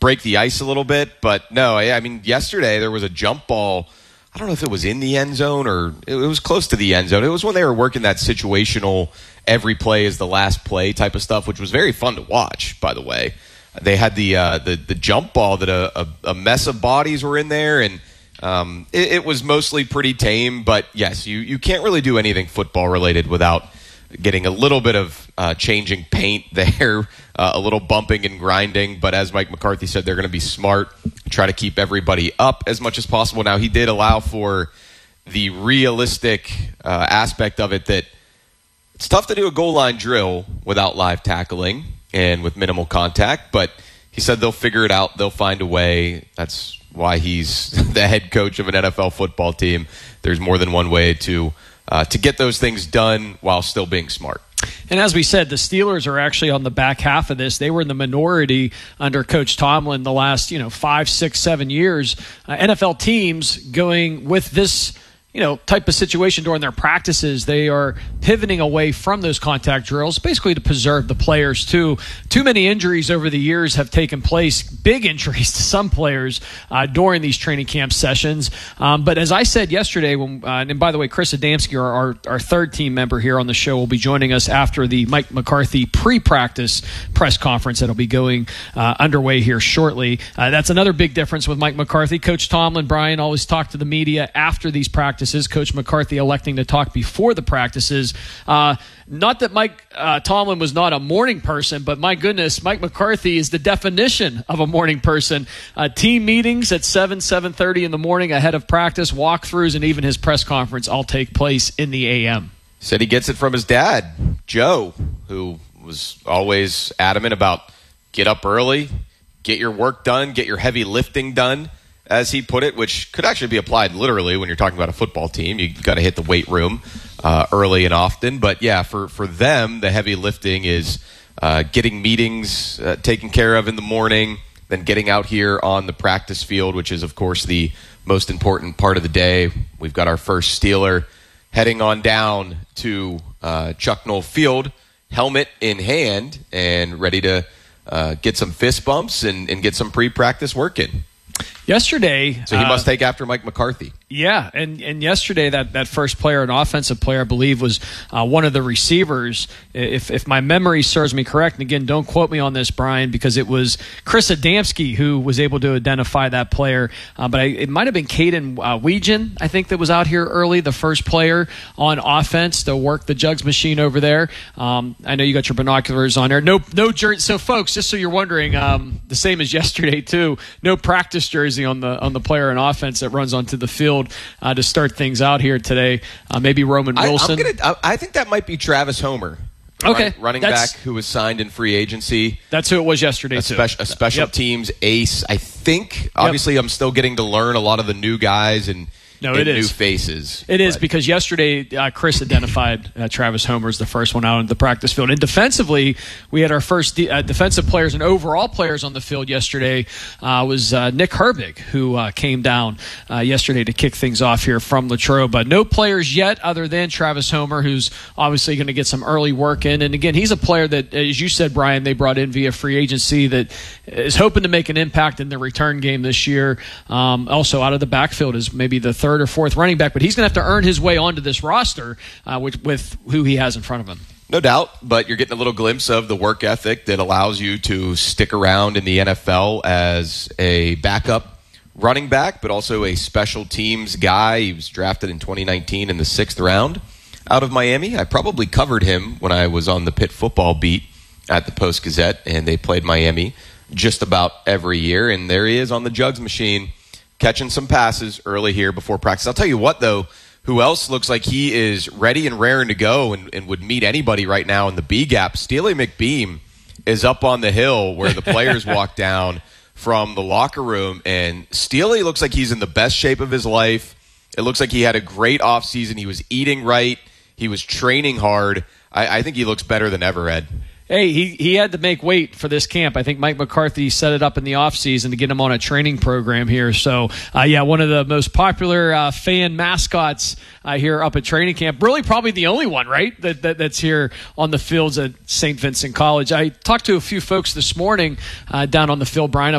break the ice a little bit. But no, I mean, yesterday there was a jump ball. I don't know if it was in the end zone or it was close to the end zone. It was when they were working that situational every play is the last play type of stuff, which was very fun to watch, by the way. They had the jump ball that a mess of bodies were in there, and it was mostly pretty tame. But, yes, you can't really do anything football-related without getting a little bit of changing paint there, a little bumping and grinding. But as Mike McCarthy said, they're going to be smart, try to keep everybody up as much as possible. Now, he did allow for the realistic aspect of it that it's tough to do a goal line drill without live tackling and with minimal contact, but he said they'll figure it out. They'll find a way. That's why he's the head coach of an NFL football team. There's more than one way to get those things done while still being smart. And as we said, the Steelers are actually on the back half of this. They were in the minority under Coach Tomlin the last 5, 6, 7 years. NFL teams going with this type of situation during their practices, they are pivoting away from those contact drills, basically to preserve the players too. Too many injuries over the years have taken place, big injuries to some players during these training camp sessions. But as I said yesterday, and by the way, Chris Adamski, our third team member here on the show, will be joining us after the Mike McCarthy pre-practice press conference that'll be going underway here shortly. That's another big difference with Mike McCarthy. Coach Tomlin, Brian, always talk to the media after these practices. Coach McCarthy electing to talk before the practices. Not that Mike Tomlin was not a morning person, but my goodness, Mike McCarthy is the definition of a morning person. Team meetings at 7:30 in the morning ahead of practice, walkthroughs, and even his press conference all take place in the a.m. Said he gets it from his dad, Joe, who was always adamant about get up early, get your work done, get your heavy lifting done, as he put it, which could actually be applied literally when you're talking about a football team. You've got to hit the weight room early and often. But, yeah, for them, the heavy lifting is getting meetings taken care of in the morning, then getting out here on the practice field, which is, of course, the most important part of the day. We've got our first Steeler heading on down to Chuck Noll Field, helmet in hand, and ready to get some fist bumps and get some pre-practice work in. Yesterday, so he must take after Mike McCarthy. Yeah, and yesterday that first player, an offensive player, I believe, was one of the receivers. If my memory serves me correct, and again, don't quote me on this, Brian, because it was Chris Adamski who was able to identify that player. But it might have been Caden Weegan, I think, that was out here early, the first player on offense to work the jugs machine over there. I know you got your binoculars on there. No jersey. So, folks, just so you're wondering, the same as yesterday too. No practice jersey on the player in offense that runs onto the field to start things out here today. Maybe Roman Wilson. I think that might be Travis Homer. Okay, running back who was signed in free agency. That's who it was yesterday. A special teams ace, I think. Obviously, I'm still getting to learn a lot of the new guys and new faces. It is because yesterday Chris identified Travis Homer as the first one out on the practice field. And defensively, we had our first defensive players and overall players on the field yesterday. Was Nick Herbig, who came down yesterday to kick things off here from Latrobe. But no players yet other than Travis Homer, who's obviously going to get some early work in. And again, he's a player that, as you said, Brian, they brought in via free agency that is hoping to make an impact in the return game this year. Also out of the backfield is maybe the third or fourth running back, but he's going to have to earn his way onto this roster with who he has in front of him. No doubt, but you're getting a little glimpse of the work ethic that allows you to stick around in the NFL as a backup running back, but also a special teams guy. He was drafted in 2019 in the 6th round out of Miami. I probably covered him when I was on the Pitt football beat at the Post-Gazette, and they played Miami just about every year, and there he is on the jugs machine, catching some passes early here before practice. I'll tell you what, though, who else looks like he is ready and raring to go and would meet anybody right now in the B-gap? Steely McBeam is up on the hill where the players walk down from the locker room, and Steely looks like he's in the best shape of his life. It looks like he had a great offseason. He was eating right. He was training hard. I think he looks better than ever, Ed. Hey, he had to make weight for this camp. I think Mike McCarthy set it up in the offseason to get him on a training program here. So, one of the most popular fan mascots here up at training camp. Really probably the only one, right, that's here on the fields at St. Vincent College. I talked to a few folks this morning down on the field, Brian.